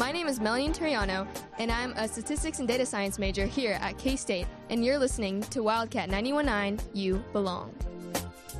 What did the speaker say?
My name is Melanie Turiano, and I'm a statistics and data science major here at K-State, and you're listening to Wildcat 91.9 You Belong.